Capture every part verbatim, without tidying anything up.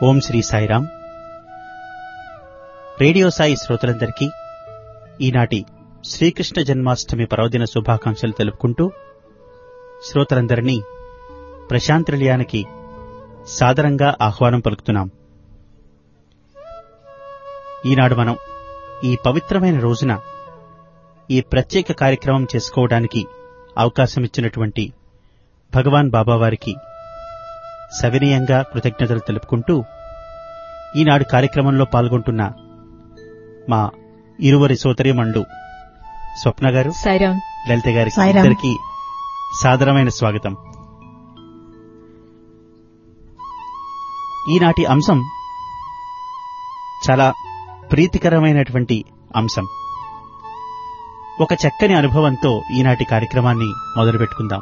ఓం Shri Sairam. Radio Sai శ్రోతలందరికీ ఈనాటి శ్రీకృష్ణ జన్మాష్టమి పర్వదిన శుభాకాంక్షలు తెలుపుకుంటూ శ్రోతలందరినీ ప్రశాంత్ నిలయానికి సాదరంగా ఆహ్వానం పలుకుతున్నాం. ఈనాడు మనం ఈ పవిత్రమైన రోజున ఈ ప్రత్యేక కార్యక్రమం చేసుకోవడానికి అవకాశమిచ్చినటువంటి భగవాన్ బాబావారికి సవినయంగా కృతజ్ఞతలు తెలుపుకుంటూ ఈనాడు కార్యక్రమంలో పాల్గొంటున్న మా ఇరువురి సోదరీమణులు స్వప్న గారు, సాయిరాం, లలిత గారికి ఇద్దరికి సాదరమైన స్వాగతం. ఈనాటి అంశం చాలా ప్రీతికరమైనటువంటి అంశం. ఒక చక్కని అనుభవంతో ఈనాటి కార్యక్రమాన్ని మొదలుపెట్టుకుందాం.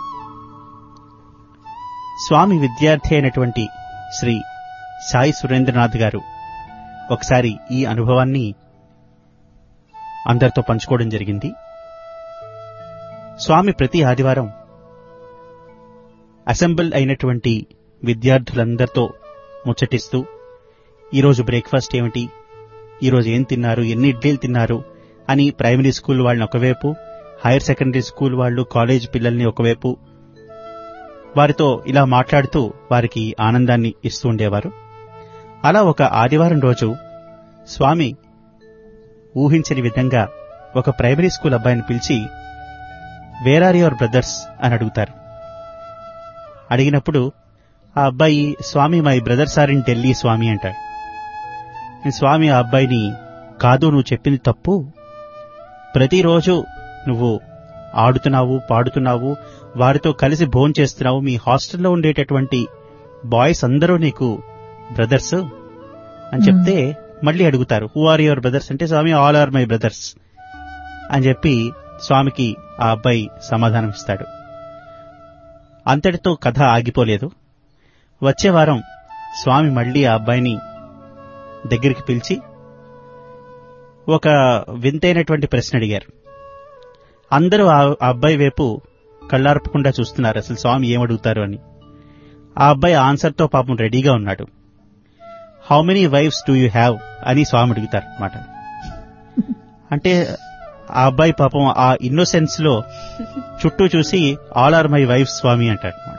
స్వామి విద్యార్థి అయినటువంటి శ్రీ సాయి సురేంద్రనాథ్ గారు ఒకసారి ఈ అనుభవాన్ని అందరితో పంచుకోవడం జరిగింది. స్వామి ప్రతి ఆదివారం అసెంబుల్ అయినటువంటి విద్యార్థులందరితో ముచ్చటిస్తూ ఈరోజు బ్రేక్ఫాస్ట్ ఏమిటి, ఈరోజు ఏం తిన్నారు, ఎన్ని ఇడ్లీలు తిన్నారు అని ప్రైమరీ స్కూల్ వాళ్ళని ఒకవైపు, హైయర్ సెకండరీ స్కూల్ వాళ్ళు, కాలేజ్ పిల్లల్ని ఒకవైపు వారితో ఇలా మాట్లాడుతూ వారికి ఆనందాన్ని ఇస్తూ ఉండేవారు. అలా ఒక ఆదివారం రోజు స్వామి ఊహించని విధంగా ఒక ప్రైమరీ స్కూల్ అబ్బాయిని పిలిచి వేర్ ఆర్ యువర్ బ్రదర్స్ అని అడుగుతారు. అడిగినప్పుడు ఆ అబ్బాయి స్వామి my brothers are in Delhi స్వామి అంటాడు. స్వామి ఆ అబ్బాయిని కాదు, నువ్వు చెప్పింది తప్పు, ప్రతిరోజు నువ్వు ఆడుతున్నావు, పాడుతున్నావు, వారితో కలిసి భోజనం చేస్తున్నావు, మీ హాస్టల్లో ఉండేటటువంటి బాయ్స్ అందరూ నీకు బ్రదర్స్ అని చెప్తే మళ్ళీ అడుగుతారు హూ ఆర్ యువర్ బ్రదర్స్ అంటే స్వామి ఆల్ ఆర్ మై బ్రదర్స్ అని చెప్పి స్వామికి ఆ అబ్బాయి సమాధానం ఇస్తాడు. అంతటితో కథ ఆగిపోలేదు. వచ్చే వారం స్వామి మళ్ళీ ఆ అబ్బాయిని దగ్గరికి పిలిచి ఒక వింతైనటువంటి ప్రశ్న అడిగారు. అందరూ ఆ అబ్బాయి వైపు కళ్ళార్పకుండా చూస్తున్నారు, అసలు స్వామి ఏమడుగుతారు అని. ఆ అబ్బాయి ఆన్సర్తో పాపం రెడీగా ఉన్నాడు. How many wives do you have అని స్వామి అడుగుతారు అన్నమాట. అంటే ఆ అబ్బాయి పాపం ఆ ఇన్నోసెన్స్ లో చుట్టూ చూసి ఆల్ ఆర్ మై వైఫ్స్ స్వామి అంటాడు అన్నమాట.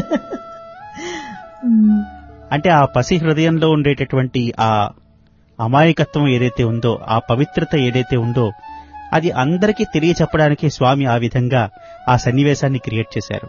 అంటే ఆ పసి హృదయంలో ఉండేటటువంటి ఆ అమాయకత్వం ఏదైతే ఉందో, ఆ పవిత్రత ఏదైతే ఉందో, అది అందరికీ తెలియచెప్పడానికి స్వామి ఆ విధంగా ఆ సన్నివేశాన్ని క్రియేట్ చేశారు.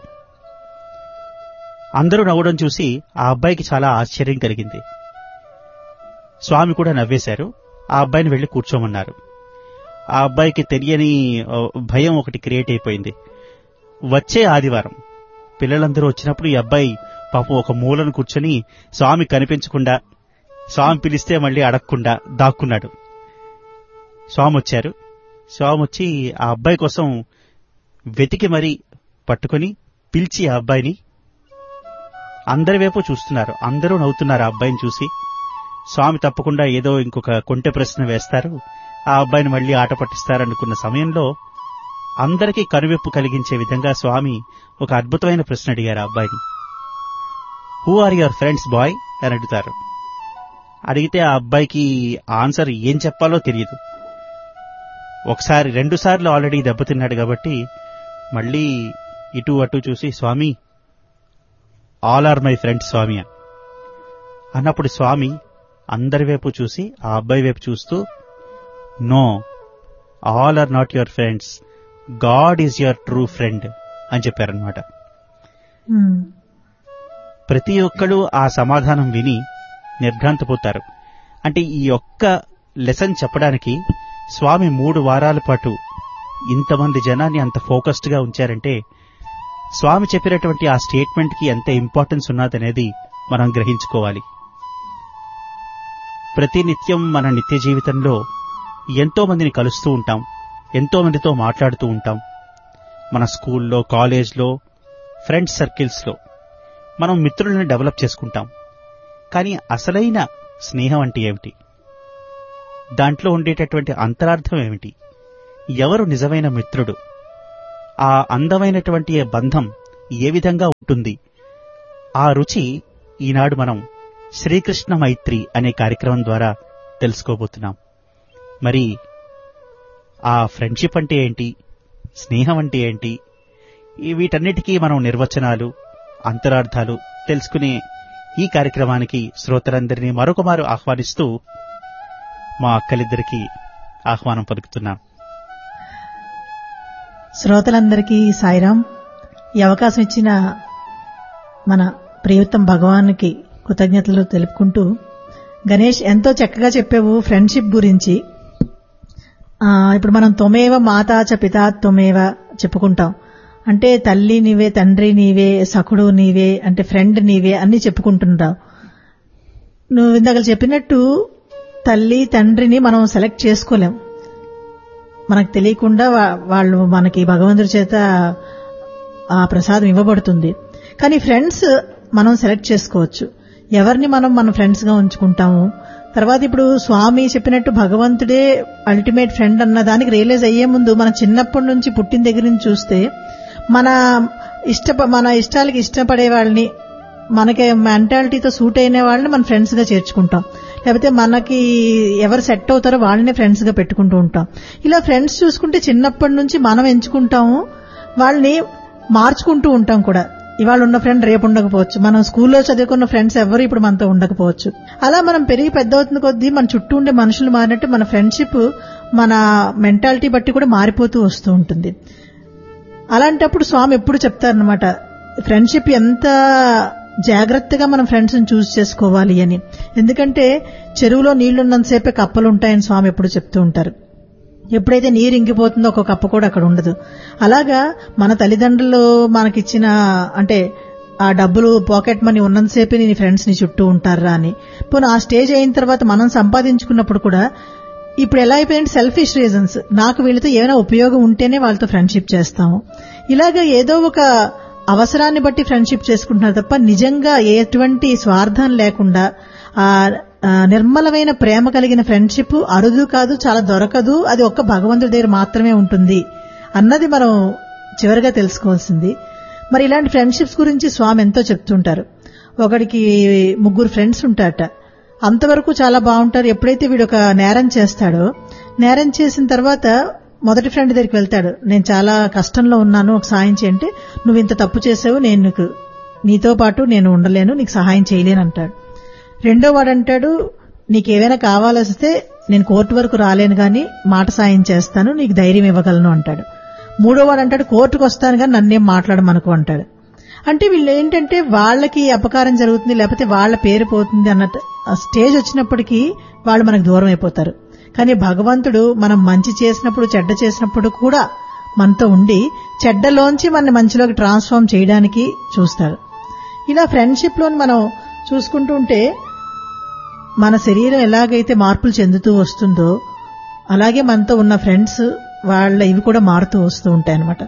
అందరూ నవ్వడం చూసి ఆ అబ్బాయికి చాలా ఆశ్చర్యం కలిగింది. స్వామి కూడా నవ్వేశారు. ఆ అబ్బాయిని వెళ్లి కూర్చోమన్నారు. ఆ అబ్బాయికి తెలియని భయం ఒకటి క్రియేట్ అయిపోయింది. వచ్చే ఆదివారం పిల్లలందరూ వచ్చినప్పుడు ఈ అబ్బాయి పాపం ఒక మూలను కూర్చొని స్వామి కనిపించకుండా, స్వామి పిలిస్తే మళ్ళీ అడగకుండా దాక్కున్నాడు. స్వామి వచ్చారు. స్వామి వచ్చి ఆ అబ్బాయి కోసం వెతికి మరీ పట్టుకుని పిలిచి ఆ అబ్బాయిని అందరి వైపు చూస్తున్నారు. అందరూ నవ్వుతున్నారు ఆ అబ్బాయిని చూసి. స్వామి తప్పకుండా ఏదో ఇంకొక కొంటె ప్రశ్న వేస్తారు, ఆ అబ్బాయిని మళ్లీ ఆట పట్టిస్తారనుకున్న సమయంలో అందరికీ కనువిప్పు కలిగించే విధంగా స్వామి ఒక అద్భుతమైన ప్రశ్న అడిగారు ఆ అబ్బాయిని. Who are your friends bye అని అడుగుతారు. అడిగితే ఆ అబ్బాయికి ఆన్సర్ ఏం చెప్పాలో తెలియదు. ఒకసారి రెండు సార్లు ఆల్రెడీ దెబ్బతిన్నాడు కాబట్టి మళ్లీ ఇటు అటు చూసి స్వామి ఆల్ ఆర్ మై ఫ్రెండ్స్ స్వామి అన్నప్పుడు స్వామి అందరి వైపు చూసి ఆ అబ్బాయి వైపు చూస్తూ no, all are not your friends, God is your true friend అని చెప్పారనమాట. ప్రతి ఒక్కరూ ఆ సమాధానం విని నిర్ఘాంతపోతారు. అంటే ఈ ఒక్క లెసన్ చెప్పడానికి స్వామి మూడు వారాల పాటు ఇంతమంది జనాన్ని అంత ఫోకస్డ్ గా ఉంచారంటే స్వామి చెప్పినటువంటి ఆ స్టేట్మెంట్ కి ఎంత ఇంపార్టెన్స్ ఉన్నదనేది మనం గ్రహించుకోవాలి. ప్రతి నిత్యం మన నిత్య జీవితంలో ఎంతో మందిని కలుస్తూ ఉంటాం, ఎంతో మందితో మాట్లాడుతూ ఉంటాం. మన స్కూల్లో, కాలేజ్లో, ఫ్రెండ్స్ సర్కిల్స్లో మనం మిత్రులను డెవలప్ చేసుకుంటాం. కానీ అసలైన స్నేహం అంటే ఏమిటి? దాంట్లో ఉండేటటువంటి అంతరార్థం ఏమిటి? ఎవరు నిజమైన మిత్రుడు? ఆ అందమైనటువంటి బంధం ఏ విధంగా ఉంటుంది? ఆ రుచి ఈనాడు మనం శ్రీకృష్ణ మైత్రి అనే కార్యక్రమం ద్వారా తెలుసుకోబోతున్నాం. మరి ఆ ఫ్రెండ్షిప్ అంటే ఏంటి, స్నేహం అంటే ఏంటి, ఈ వీటన్నిటికీ మనం నిర్వచనాలు, అంతరార్థాలు తెలుసుకునే ఈ కార్యక్రమానికి శ్రోతలందరినీ మరొకమారు ఆహ్వానిస్తూ మా అక్కలిద్దరికీ ఆహ్వానం పలుకుతున్నాం. శ్రోతలందరికీ సాయిరాం. ఈ అవకాశం ఇచ్చిన మన ప్రియతం భగవానికి కృతజ్ఞతలు తెలుపుకుంటూ, గణేష్ ఎంతో చక్కగా చెప్పావు ఫ్రెండ్షిప్ గురించి. ఇప్పుడు మనం త్వమేవ మాతా చ పితా త్వమేవ చెప్పుకుంటాం. అంటే తల్లి నీవే, తండ్రి నీవే, సఖుడు నీవే, అంటే ఫ్రెండ్ నీవే అన్ని చెప్పుకుంటుంటావు. నువ్వు ఇందాక చెప్పినట్టు తల్లి తండ్రిని మనం సెలెక్ట్ చేసుకోలేం. మనకు తెలియకుండా వాళ్ళు మనకి భగవంతుడి చేత ఆ ప్రసాదం ఇవ్వబడుతుంది. కానీ ఫ్రెండ్స్ మనం సెలెక్ట్ చేసుకోవచ్చు, ఎవరిని మనం మన ఫ్రెండ్స్ గా ఉంచుకుంటాము. తర్వాత ఇప్పుడు స్వామి చెప్పినట్టు భగవంతుడే అల్టిమేట్ ఫ్రెండ్ అన్న దానికి రియలైజ్ అయ్యే ముందు మన చిన్నప్పటి నుంచి పుట్టిన దగ్గర నుంచి చూస్తే మన ఇష్ట మన ఇష్టాలకి ఇష్టపడే వాళ్ళని, మనకి మెంటాలిటీతో సూట్ అయిన వాళ్ళని మన ఫ్రెండ్స్ గా చేర్చుకుంటాం. లేకపోతే మనకి ఎవరు సెట్ అవుతారో వాళ్ళనే ఫ్రెండ్స్ గా పెట్టుకుంటూ ఉంటాం. ఇలా ఫ్రెండ్స్ చూసుకుంటే చిన్నప్పటి నుంచి మనం ఎంచుకుంటాము, వాళ్ళని మార్చుకుంటూ ఉంటాం కూడా. ఇవాళ ఉన్న ఫ్రెండ్ రేపు ఉండకపోవచ్చు, మనం స్కూల్లో చదువుకున్న ఫ్రెండ్స్ ఎవరు ఇప్పుడు మనతో ఉండకపోవచ్చు. అలా మనం పెరిగి పెద్ద అవుతున్న కొద్దీ మన చుట్టూ ఉండే మనుషులు మారినట్టు మన ఫ్రెండ్షిప్ మన మెంటాలిటీ బట్టి కూడా మారిపోతూ వస్తూ ఉంటుంది. అలాంటప్పుడు స్వామి ఎప్పుడు చెప్తారనమాట, ఫ్రెండ్షిప్ ఎంత జాగ్రత్తగా మనం ఫ్రెండ్స్ ని చూస్ చేసుకోవాలి అని. ఎందుకంటే చెరువులో నీళ్లున్నంతసేపే కప్పలు ఉంటాయని స్వామి ఎప్పుడు చెప్తూ ఉంటారు. ఎప్పుడైతే నీరు ఇంకిపోతుందో ఒక కప్ప కూడా అక్కడ ఉండదు. అలాగా మన తల్లిదండ్రులు మనకిచ్చిన అంటే ఆ డబ్బులు పాకెట్ మనీ ఉన్నంతసేపే నీ ఫ్రెండ్స్ ని చుట్టూ ఉంటారా అని. పోనీ ఆ స్టేజ్ అయిన తర్వాత మనం సంపాదించుకున్నప్పుడు కూడా ఇప్పుడు ఎలా అయిపోయింది, సెల్ఫిష్ రీజన్స్, నాకు వీళ్ళతో ఏమైనా ఉపయోగం ఉంటేనే వాళ్ళతో ఫ్రెండ్షిప్ చేస్తాము. ఇలాగా ఏదో ఒక అవసరాన్ని బట్టి ఫ్రెండ్షిప్ చేసుకుంటున్నారు తప్ప నిజంగా ఎటువంటి స్వార్థం లేకుండా ఆ నిర్మలమైన ప్రేమ కలిగిన ఫ్రెండ్షిప్ అరుదు కాదు, చాలా దొరకదు. అది ఒక్క భగవంతుడి దగ్గర మాత్రమే ఉంటుంది అన్నది మనం చివరిగా తెలుసుకోవాల్సింది. మరి ఇలాంటి ఫ్రెండ్షిప్స్ గురించి స్వామి ఎంతో చెప్తుంటారు. ఒకడికి ముగ్గురు ఫ్రెండ్స్ ఉంటారట, అంతవరకు చాలా బాగుంటారు. ఎప్పుడైతే వీడు ఒక నేరం చేస్తాడో, నేరం చేసిన తర్వాత మొదటి ఫ్రెండ్ దగ్గరికి వెళ్తాడు, నేను చాలా కష్టంలో ఉన్నాను, ఒక సాయం చేయంటే, నువ్వు ఇంత తప్పు చేసావు, నేను నీకు నీతో పాటు నేను ఉండలేను, నీకు సహాయం చేయలేను అంటాడు. రెండో వాడు అంటాడు, నీకేమైనా కావాల్సిస్తే నేను కోర్టు వరకు రాలేను గాని మాట సాయం చేస్తాను, నీకు ధైర్యం ఇవ్వగలను అంటాడు. మూడో వాడు అంటాడు, కోర్టుకు వస్తాను గాని నన్నేం మాట్లాడమనుకో అంటాడు. అంటే వీళ్ళు ఏంటంటే వాళ్ళకి అపకారం జరుగుతుంది, లేకపోతే వాళ్ళ పేరు పోతుంది అన్న స్టేజ్ వచ్చినప్పటికీ వాళ్ళు మనకు దూరం అయిపోతారు. కానీ భగవంతుడు మనం మంచి చేసినప్పుడు చెడ్డ చేసినప్పుడు కూడా మనతో ఉండి చెడ్డలోంచి మన మంచిలోకి ట్రాన్స్ఫార్మ్ చేయడానికి చూస్తాడు. ఇలా ఫ్రెండ్షిప్ లోని మనం చూసుకుంటూ ఉంటే మన శరీరం ఎలాగైతే మార్పులు చెందుతూ వస్తుందో అలాగే మనతో ఉన్న ఫ్రెండ్స్ వాళ్ళ ఇవి కూడా మారుతూ వస్తూ ఉంటాయి అన్నమాట.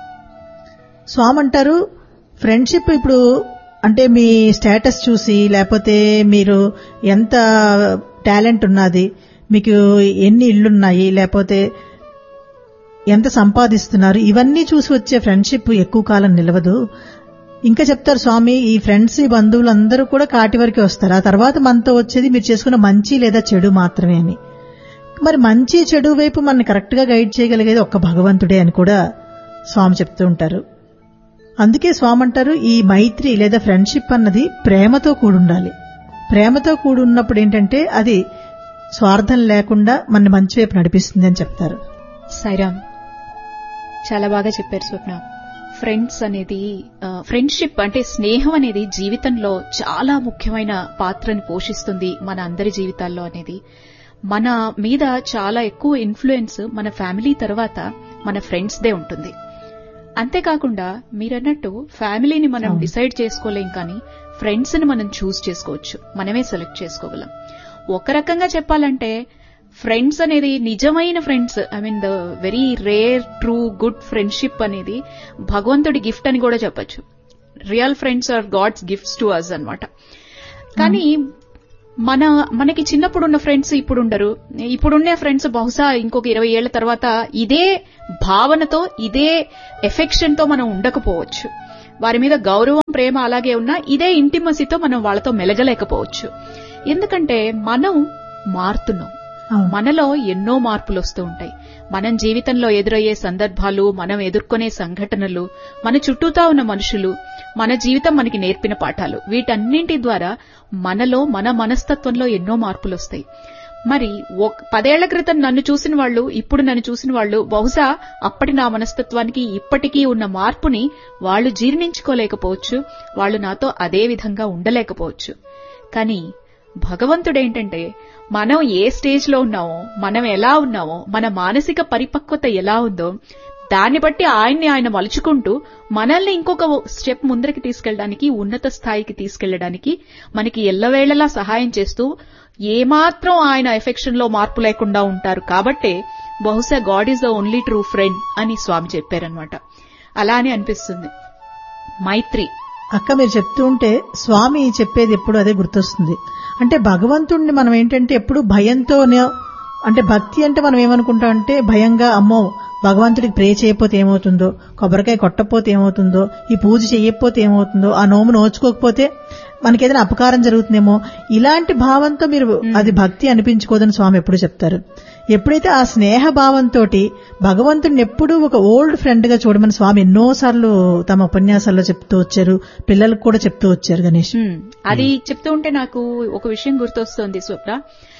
స్వామి అంటారు, ఫ్రెండ్షిప్ ఇప్పుడు అంటే మీ స్టేటస్ చూసి, లేకపోతే మీరు ఎంత టాలెంట్ ఉన్నది, మీకు ఎన్ని ఇళ్లున్నాయి, లేకపోతే ఎంత సంపాదిస్తున్నారు, ఇవన్నీ చూసి వచ్చే ఫ్రెండ్షిప్ ఎక్కువ కాలం నిలవదు. ఇంకా చెప్తారు స్వామి, ఈ ఫ్రెండ్స్ ఈ బంధువులు అందరూ కూడా కాటి వరకే వస్తారు, ఆ తర్వాత మనతో వచ్చేది మీరు చేసుకున్న మంచి లేదా చెడు మాత్రమే అని. మరి మంచి చెడు వైపు మనని కరెక్ట్ గా గైడ్ చేయగలిగేది ఒక్క భగవంతుడే అని కూడా స్వామి చెప్తూ ఉంటారు. అందుకే స్వామి అంటారు, ఈ మైత్రి లేదా ఫ్రెండ్షిప్ అన్నది ప్రేమతో కూడుండాలి. ప్రేమతో కూడి ఉన్నప్పుడు ఏంటంటే అది స్వార్థం లేకుండా మన మంచి వైపు నడిపిస్తుంది అని చెప్తారు. సాయిరామ్, చాలా బాగా చెప్పారు స్వప్న. ఫ్రెండ్స్ అనేది, ఫ్రెండ్షిప్ అంటే స్నేహం అనేది జీవితంలో చాలా ముఖ్యమైన పాత్రని పోషిస్తుంది మన అందరి జీవితాల్లో అనేది. మన మీద చాలా ఎక్కువ ఇన్ఫ్లుయెన్స్ మన ఫ్యామిలీ తర్వాత మన ఫ్రెండ్స్ దే ఉంటుంది. అంతేకాకుండా మీరన్నట్టు ఫ్యామిలీని మనం డిసైడ్ చేసుకోలేం, కానీ ఫ్రెండ్స్ ని మనం చూస్ చేసుకోవచ్చు, మనమే సెలెక్ట్ చేసుకోగలం. ఒక రకంగా చెప్పాలంటే ఫ్రెండ్స్ అనేది నిజమైన friends, I mean the very rare true good friendship అనేది భగవంతుడి గిఫ్ట్ అని కూడా చెప్పచ్చు. Real friends are God's gifts to us అన్నమాట. కానీ మన మనకి చిన్నప్పుడు ఉన్న ఫ్రెండ్స్ ఇప్పుడు ఉండరు. ఇప్పుడున్న ఫ్రెండ్స్ బహుశా ఇంకొక ఇరవై ఏళ్ల తర్వాత ఇదే భావనతో, ఇదే ఎఫెక్షన్ తో మనం ఉండకపోవచ్చు. వారి మీద గౌరవం ప్రేమ అలాగే ఉన్నా ఇదే ఇంటిమసీతో మనం వాళ్ళతో మెలగలేకపోవచ్చు. ఎందుకంటే మనం మారుతున్నాం, మనలో ఎన్నో మార్పులు వస్తూ ఉంటాయి. మనం జీవితంలో ఎదురయ్యే సందర్భాలు, మనం ఎదుర్కొనే సంఘటనలు, మన చుట్టూతా ఉన్న మనుషులు, మన జీవితం మనకి నేర్పిన పాఠాలు, వీటన్నింటి ద్వారా మనలో మన మనస్తత్వంలో ఎన్నో మార్పులు వస్తాయి. మరి పదేళ్ల క్రితం నన్ను చూసిన వాళ్ళు, ఇప్పుడు నన్ను చూసిన వాళ్ళు బహుశా అప్పటి నా మనస్తత్వానికి ఇప్పటికీ ఉన్న మార్పుని వాళ్ళు జీర్ణించుకోలేకపోవచ్చు, వాళ్ళు నాతో అదే విధంగా ఉండలేకపోవచ్చు. కానీ భగవంతుడేంటంటే మనం ఏ స్టేజ్ లో ఉన్నామో, మనం ఎలా ఉన్నామో, మన మానసిక పరిపక్వత ఎలా ఉందో దాన్ని బట్టి ఆయన్ని ఆయన మలుచుకుంటూ మనల్ని ఇంకొక స్టెప్ ముందరికి తీసుకెళ్లడానికి, ఉన్నత స్థాయికి తీసుకెళ్లడానికి మనకి ఎల్లవేళలా సహాయం చేస్తూ ఏమాత్రం ఆయన ఎఫెక్షన్ లో మార్పు లేకుండా ఉంటారు. కాబట్టే బహుశా God is the only true friend అని స్వామి చెప్పారనమాట. అలానే అనిపిస్తుంది. మైత్రి అక్క మీరు చెప్తూ ఉంటే స్వామి చెప్పేది ఎప్పుడు అదే గుర్తొస్తుంది. అంటే భగవంతుణ్ణి మనం ఏంటంటే ఎప్పుడు భయంతోనే, అంటే భక్తి అంటే మనం ఏమనుకుంటాం అంటే భయంగా, అమ్మో భగవంతుడికి ప్రే చేయకపోతే ఏమవుతుందో, కొబ్బరికాయ కొట్టకపోతే ఏమవుతుందో, ఈ పూజ చేయకపోతే ఏమవుతుందో, ఆ నోము నోచుకోకపోతే మనకేదైనా అపకారం జరుగుతుందేమో, ఇలాంటి భావంతో మీరు అది భక్తి అనిపించుకోదని స్వామి ఎప్పుడు చెప్తారు. ఎప్పుడైతే ఆ స్నేహ భావంతో భగవంతుడిని ఎప్పుడూ ఒక ఓల్డ్ ఫ్రెండ్ గా చూడమని స్వామి ఎన్నోసార్లు తమ ఉపన్యాసాల్లో చెప్తూ వచ్చారు, పిల్లలకు కూడా చెప్తూ వచ్చారు. గణేష్ అది చెప్తూ ఉంటే నాకు ఒక విషయం గుర్తొస్తోంది స్వప్న.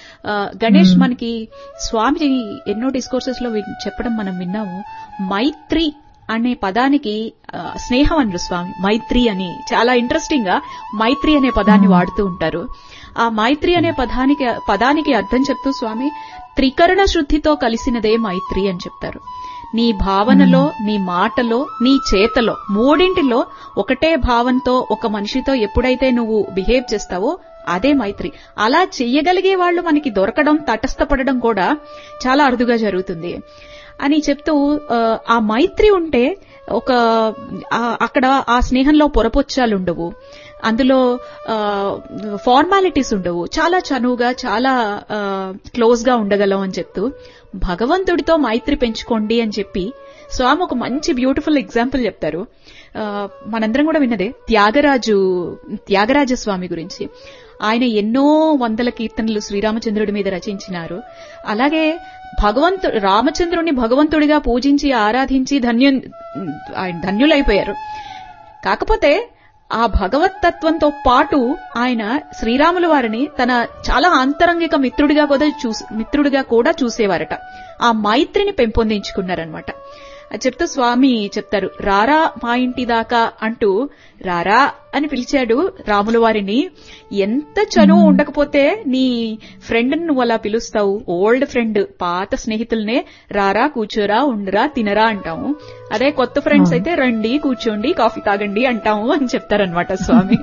గణేష్ మనకి స్వామి ఎన్నో డిస్కోర్సెస్ లో చెప్పడం మనం విన్నాము. మైత్రి అనే పదానికి స్నేహం అనరు స్వామి, మైత్రి అని చాలా ఇంట్రెస్టింగ్ గా మైత్రి అనే పదాన్ని వాడుతూ ఉంటారు. ఆ మైత్రి అనే పదానికి పదానికి అర్థం చెప్తూ స్వామి త్రికరణ శుద్ధితో కలిసినదే మైత్రి అని చెప్తారు. నీ భావనలో, నీ మాటలో, నీ చేతలో, మూడింటిలో ఒకటే భావంతో ఒక మనిషితో ఎప్పుడైతే నువ్వు బిహేవ్ చేస్తావో అదే మైత్రి. అలా చెయ్యగలిగే వాళ్ళు మనకి దొరకడం, తటస్థపడడం కూడా చాలా అరుదుగా జరుగుతుంది అని చెప్తూ, ఆ మైత్రి ఉంటే ఒక అక్కడ ఆ స్నేహంలో పొరపొచ్చాలుండవు, అందులో ఫార్మాలిటీస్ ఉండవు, చాలా చనువుగా చాలా క్లోజ్ గా ఉండగలం అని చెప్తూ భగవంతుడితో మైత్రి పెంచుకోండి అని చెప్పి స్వామి ఒక మంచి బ్యూటిఫుల్ ఎగ్జాంపుల్ చెప్తారు. మనందరం కూడా విన్నదే త్యాగరాజు త్యాగరాజ స్వామి గురించి. ఆయన ఎన్నో వందల కీర్తనలు శ్రీరామచంద్రుడి మీద రచించినారు. అలాగే భగవంతుడు రామచంద్రుడిని భగవంతుడిగా పూజించి ఆరాధించి ధన్యు ఆయన ధన్యులైపోయారు. కాకపోతే ఆ భగవత్తత్వంతో పాటు ఆయన శ్రీరాముల వారిని తన చాలా ఆంతరంగిక మిత్రుడిగా కూడా చూసి మిత్రుడిగా కూడా చూసేవారట. ఆ మైత్రిని పెంపొందించుకున్నారనమాట. అది చెప్తూ స్వామి చెప్తారు, రారా మా ఇంటి దాకా అంటూ రారా అని పిలిచాడు రాముల వారిని. ఎంత చనువు ఉండకపోతే నీ ఫ్రెండ్ నువ్వు అలా పిలుస్తావు? ఓల్డ్ ఫ్రెండ్, పాత స్నేహితులనే రారా, కూర్చోరా, ఉండరా, తినరా అంటాము. అదే కొత్త ఫ్రెండ్స్ అయితే రండి, కూర్చోండి, కాఫీ తాగండి అంటాము అని చెప్తారనమాట స్వామి.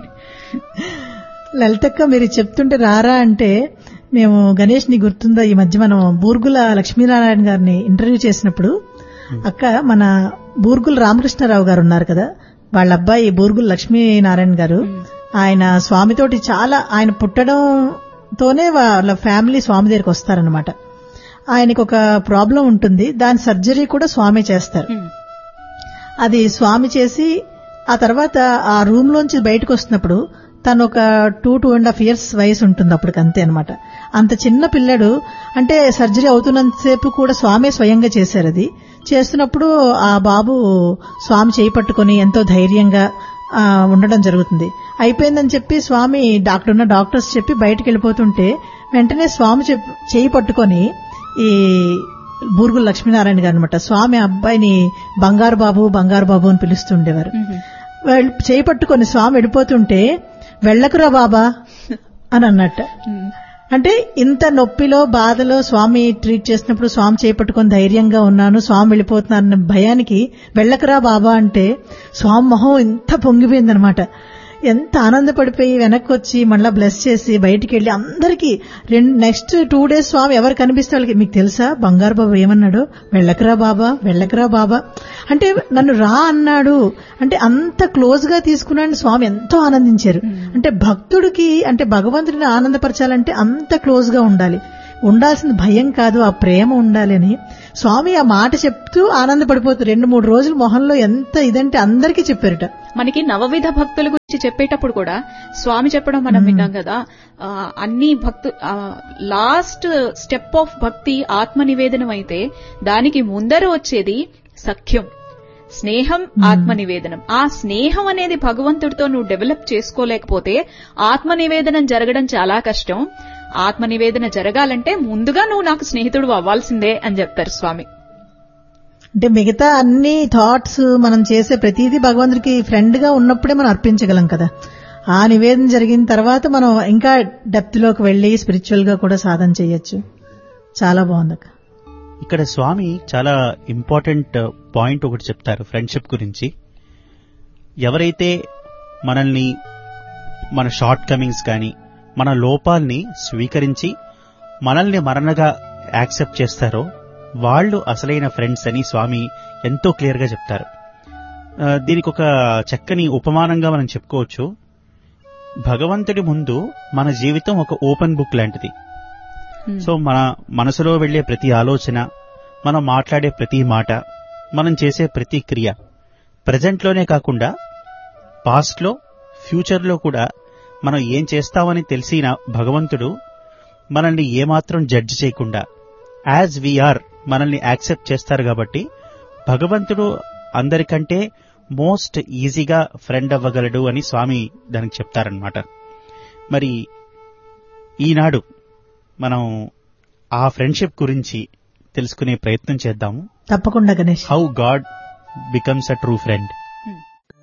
లలితక్క మీరు చెప్తుంటే రారా అంటే మేము గణేష్ ని గుర్తుందా, ఈ మధ్య మనం బూర్గుల లక్ష్మీనారాయణ గారిని ఇంటర్వ్యూ చేసినప్పుడు అక్క మన బూర్గుల రామకృష్ణారావు గారు ఉన్నారు కదా, వాళ్ళ అబ్బాయి బూర్గుల లక్ష్మీనారాయణ గారు, ఆయన స్వామితోటి చాలా, ఆయన పుట్టడంతోనే వాళ్ళ ఫ్యామిలీ స్వామి దగ్గరికి వస్తారనమాట. ఆయనకు ఒక ప్రాబ్లం ఉంటుంది, దాని సర్జరీ కూడా స్వామి చేస్తారు. అది స్వామి చేసి ఆ తర్వాత ఆ రూమ్ లోంచి బయటకు వస్తున్నప్పుడు తను ఒక two two and half years వయసు ఉంటుంది అప్పటికి, అంతే అనమాట. అంత చిన్న పిల్లడు, అంటే సర్జరీ అవుతున్నంతసేపు కూడా స్వామి స్వయంగా చేశారు. అది చేస్తున్నప్పుడు ఆ బాబు స్వామి చేయి పట్టుకుని ఎంతో ధైర్యంగా ఉండడం జరుగుతుంది. అయిపోయిందని చెప్పి స్వామి డాక్టర్ ఉన్న డాక్టర్స్ చెప్పి బయటకు వెళ్ళిపోతుంటే వెంటనే స్వామి చేయి పట్టుకొని ఈ బూర్గుల లక్ష్మీనారాయణ గారు అనమాట స్వామి అబ్బాయిని బంగారు బాబు బంగారు బాబు అని పిలుస్తుండేవారు. చేయి పట్టుకొని స్వామి వెళ్ళిపోతుంటే వెళ్ళకురా బాబా అని అన్నట్ట. అంటే ఇంత నొప్పిలో బాధలో స్వామి ట్రీట్ చేసినప్పుడు స్వామి చేపట్టుకొని ధైర్యంగా ఉన్నాను, స్వామి వెళ్ళిపోతున్నారన్న భయానికి వెళ్ళకరా బాబా అంటే స్వామి మొహం ఇంత పొంగిపోయిందనమాట. ఎంత ఆనందపడిపోయి వెనక్కి వచ్చి మళ్ళా బ్లెస్ చేసి బయటికి వెళ్లి అందరికీ రెండు నెక్స్ట్ టూ డేస్ స్వామి ఎవరు కనిపిస్తే వాళ్ళకి, మీకు తెలుసా బంగారు బాబా ఏమన్నాడు, వెళ్ళకరా బాబా వెళ్ళకరా బాబా అంటే నన్ను రా అన్నాడు. అంటే అంత క్లోజ్ గా తీసుకున్నాడని స్వామి ఎంతో ఆనందించారు. అంటే భక్తుడికి, అంటే భగవంతుడిని ఆనందపరచాలంటే అంత క్లోజ్ గా ఉండాలి, ఉండాల్సిన భయం కాదు, ఆ ప్రేమ ఉండాలని స్వామి ఆ మాట చెప్తూ ఆనందపడిపోతూ రెండు మూడు రోజులు మొహంలో ఎంత ఇదంటే అందరికీ చెప్పారట. మనకి నవవిధ భక్తుల గురించి చెప్పేటప్పుడు కూడా స్వామి చెప్పడం మనం విన్నాం కదా, అన్ని భక్తు లాస్ట్ స్టెప్ ఆఫ్ భక్తి ఆత్మ నివేదనం అయితే దానికి ముందర వచ్చేది సఖ్యం, స్నేహం, ఆత్మ నివేదనం. ఆ స్నేహం అనేది భగవంతుడితో నువ్వు డెవలప్ చేసుకోలేకపోతే ఆత్మ నివేదనం జరగడం చాలా కష్టం. ఆత్మ నివేదన జరగాలంటే ముందుగా నువ్వు నాకు స్నేహితుడు అవ్వాల్సిందే అని చెప్తారు స్వామి. అంటే మిగతా అన్ని థాట్స్ మనం చేసే ప్రతిదీ భగవంతుడికి ఫ్రెండ్ గా ఉన్నప్పుడే మనం అర్పించగలం కదా. ఆ నివేదన జరిగిన తర్వాత మనం ఇంకా డెప్త్ లోకి వెళ్లి స్పిరిచువల్ గా కూడా సాధన చేయొచ్చు. చాలా బాగుంది. ఇక్కడ స్వామి చాలా ఇంపార్టెంట్ పాయింట్ ఒకటి చెప్తారు ఫ్రెండ్షిప్ గురించి. ఎవరైతే మనల్ని, మన షార్ట్ కమింగ్స్ కానీ మన లోపాల్ని స్వీకరించి మనల్ని మరణగా యాక్సెప్ట్ చేస్తారో వాళ్ళు అసలైన ఫ్రెండ్స్ అని స్వామి ఎంతో క్లియర్ గా చెప్తారు. దీనికి ఒక చక్కని ఉపమానంగా మనం చెప్పుకోవచ్చు. భగవంతుడి ముందు మన జీవితం ఒక ఓపెన్ బుక్ లాంటిది. సో మన మనసులో వెళ్లే ప్రతి ఆలోచన, మనం మాట్లాడే ప్రతి మాట, మనం చేసే ప్రతి క్రియ ప్రెజెంట్ లోనే కాకుండా పాస్ట్ లో, ఫ్యూచర్ లో కూడా మనం ఏం చేస్తామని తెలిసిన భగవంతుడు మనల్ని ఏమాత్రం జడ్జ్ చేయకుండా యాజ్ వీఆర్ మనల్ని యాక్సెప్ట్ చేస్తారు. కాబట్టి భగవంతుడు అందరికంటే మోస్ట్ ఈజీగా ఫ్రెండ్ అవ్వగలడు అని స్వామి దానికి చెప్తారనమాట. మరి ఈనాడు మనం ఆ ఫ్రెండ్షిప్ గురించి తెలుసుకునే ప్రయత్నం చేద్దాము. తప్పకుండా Ganesh. How God becomes a true friend.